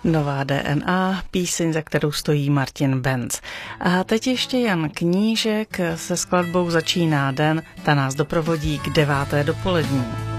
Nová DNA, píseň, za kterou stojí Martin Benz. A teď ještě Jan Knížek se skladbou Začíná den, ta nás doprovodí k 9. dopolední.